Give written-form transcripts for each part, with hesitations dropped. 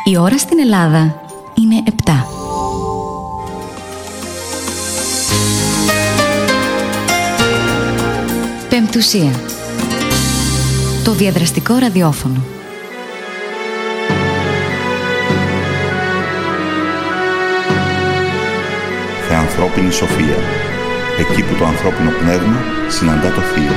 Η ώρα στην Ελλάδα είναι 7. Πεμπτουσία. Το διαδραστικό ραδιόφωνο. Θεανθρώπινη σοφία. Εκεί που το ανθρώπινο πνεύμα συναντά το θείο.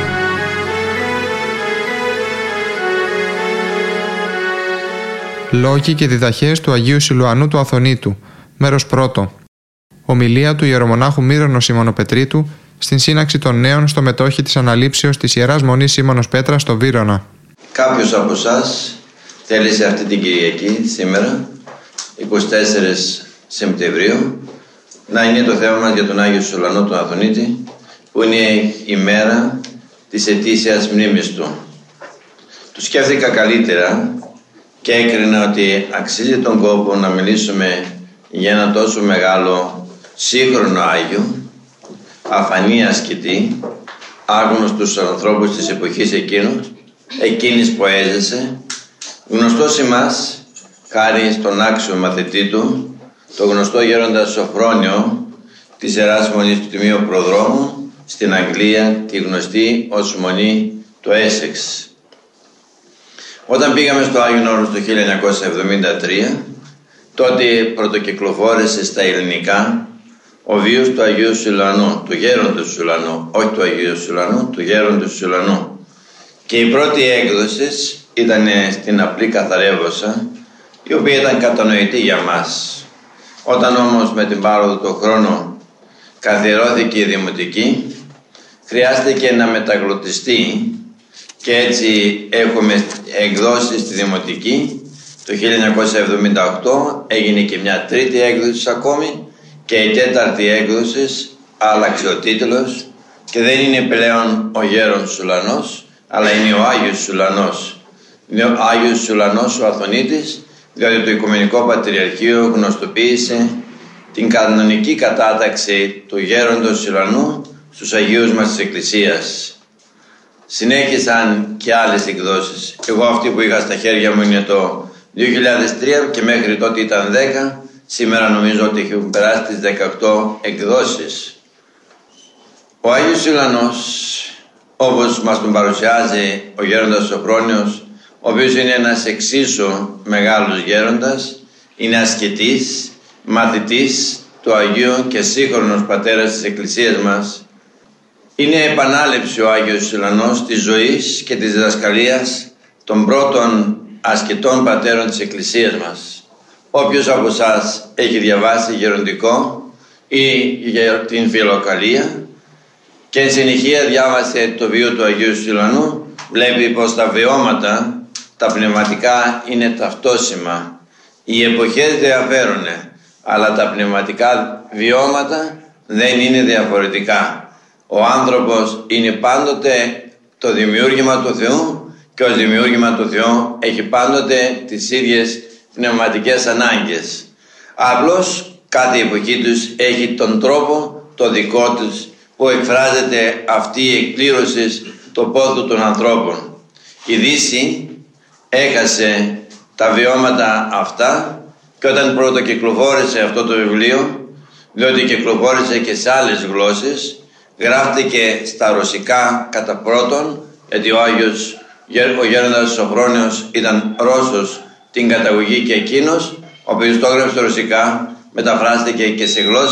Λόγοι και διδαχές του Αγίου Σιλουανού του Αθωνίτου. Μέρος πρώτο. Ομιλία του ιερομονάχου Μύρονος Σιμωνοπετρίτου στην σύναξη των νέων στο μετόχι της αναλήψεως της Ιεράς Μονής Σίμωνος Πέτρας στο Βύρωνα. Κάποιος από εσάς θέλει σε αυτή την Κυριακή, σήμερα, 24 Σεπτεμβρίου, να είναι το θέμα μας για τον Άγιο Σιλουανό τον Αθωνίτη, που είναι η μέρα της ετήσιας μνήμης του. Του σκέφτηκα καλύτερα και έκρινα ότι αξίζει τον κόπο να μιλήσουμε για ένα τόσο μεγάλο σύγχρονο Άγιο, αφανή ασκητή, άγνωστος στους ανθρώπους της εποχής εκείνης που έζησε, γνωστός σε εμάς χάρη στον άξιο μαθητή του, το γνωστό γέροντα Σοφρόνιο της Ιεράς Μονής του Τιμίου Προδρόμου στην Αγγλία, τη γνωστή ως Μονή του Έσεξ. Όταν πήγαμε στο Άγιον Όρος το 1973, τότε πρωτοκυκλοφόρησε στα ελληνικά ο βίος του Αγίου Σιλουανού, του γέροντος Σιλουανού, όχι του Αγίου Σιλουανού, του γέροντος Σιλουανού. Και η πρώτη έκδοση ήταν στην απλή καθαρεύωσα, η οποία ήταν κατανοητή για μας. Όταν όμως με την πάροδο του χρόνου καθιερώθηκε η δημοτική, χρειάστηκε να μεταγλωτιστεί και έτσι έχουμε εκδώσει στη δημοτική. Το 1978 έγινε και μια τρίτη έκδοση ακόμη και η τέταρτη έκδοση άλλαξε ο τίτλος και δεν είναι πλέον ο Γέρον Σιλουανός, αλλά είναι ο Άγιος Σιλουανός. Είναι ο Άγιος Σιλουανός ο Αθωνίτης, διότι το Οικουμενικό Πατριαρχείο γνωστοποίησε την κανονική κατάταξη του Γέροντος Σιλουανού στους Αγίους μας της Εκκλησίας. Συνέχισαν και άλλες εκδόσεις. Εγώ αυτή που είχα στα χέρια μου είναι το 2003 και μέχρι τότε ήταν 10. Σήμερα νομίζω ότι έχουν περάσει τις 18 εκδόσεις. Ο Άγιος Σιλουανός, όπως μας τον παρουσιάζει ο γέροντας Σοφρόνιος, ο οποίος είναι ένας εξίσου μεγάλος γέροντας, είναι ασκητής, μαθητής του Αγίου και σύγχρονος πατέρας της Εκκλησίας μας. Είναι επανάληψη ο Άγιος Σιλουανός της ζωής και της διδασκαλίας των πρώτων ασκητών πατέρων της Εκκλησίας μας. Όποιος από εσάς έχει διαβάσει γεροντικό ή για την φιλοκαλία και εν συνεχεία διάβασε το βίο του Αγίου Σιλουανού, βλέπει πως τα βιώματα, τα πνευματικά είναι ταυτόσιμα. Οι εποχές διαφέρουν, αλλά τα πνευματικά βιώματα δεν είναι διαφορετικά. Ο άνθρωπος είναι πάντοτε το δημιούργημα του Θεού και ως δημιούργημα του Θεού έχει πάντοτε τις ίδιες πνευματικές ανάγκες. Απλώς κάθε εποχή τους έχει τον τρόπο το δικό τους που εκφράζεται αυτή η εκπλήρωση του πόθου των ανθρώπων. Η Δύση έχασε τα βιώματα αυτά και όταν πρώτο κυκλοφόρησε αυτό το βιβλίο, διότι κυκλοφόρησε και σε άλλες γλώσσες, γράφτηκε στα ρωσικά κατά πρώτον, γιατί ο γέροντας Σοφρόνιος ήταν Ρώσος την καταγωγή και εκείνος, ο οποίος το έγραψε στα ρωσικά, μεταφράστηκε και σε γλώσσες